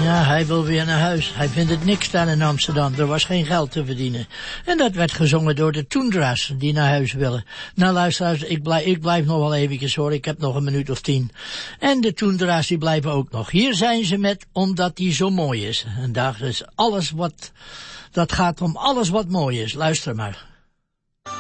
Ja, hij wil weer naar huis. Hij vindt het niks daar in Amsterdam. Er was geen geld te verdienen. En dat werd gezongen door de Toendra's die naar huis willen. Nou luisteraars, ik blijf nog wel eventjes hoor. Ik heb nog een minuut of 10. En de Toendra's die blijven ook nog. Hier zijn ze met Omdat die zo mooi is. En daar is alles wat... Dat gaat om alles wat mooi is. Luister maar.